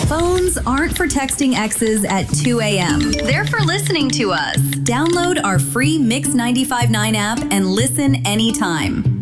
Phones aren't for texting exes at 2 a.m. They're for listening to us. Download our free Mix 95.9 app and listen anytime.